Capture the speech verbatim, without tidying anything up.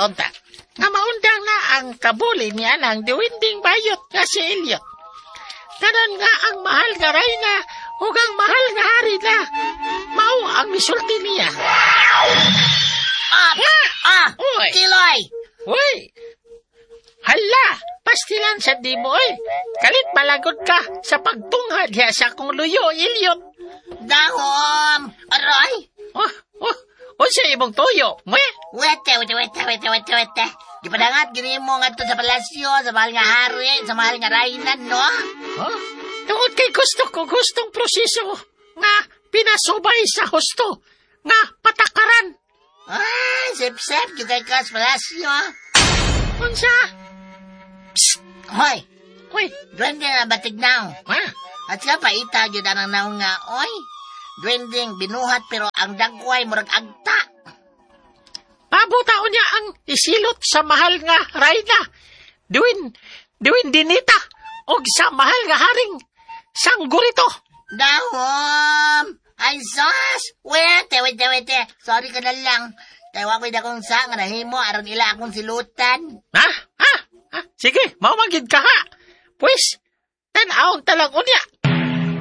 unta. Nga maundang na ang kabuli niya ng diwinding bayot nga si Elliot. Kanan nga ang mahal nga Reyna ug ang mahal nga hari na mao ang misulti niya. Ah! Ah! Uy! Kiloy! Uy! Hala! Pastilan sa di mo eh. Kalit malagod ka sa pagtungha diya sa kong luyo, Elliot. Dahom! Aray! Oh, oh, oh sa imong tuyo, mwe? Wete, wete, wete, wete, wete, wete. Gipadangat, gini mo nga to sa palasyo, sa mahal nga hari, sa mahal nga Reyna, no? Oh? Tungod kay gusto ko, gustong proseso nga pinasubay sa husto nga patakaran. Ah, sip-sip, jugay ka sa palasyo. Unsa? Psst! Hoy! Uy, Duwende na batig now. ha? At siya pa ita, yun ang naong nga, oy. Duwending binuhat pero ang dagway murag agta. Pabutaon niya ang isilot sa mahal nga Reyna. Diwin, diwin dinita. Og sa mahal nga haring sanggurito. Dahom! Ay, sos! Wete, wete, wete. Sorry ka na lang. Tawa ko'y dakong sa nga nahimo aron ila akong silutan. Ha? Ha? ha? Sige, mamagid ka ha. Pues, tan-aon talang unya.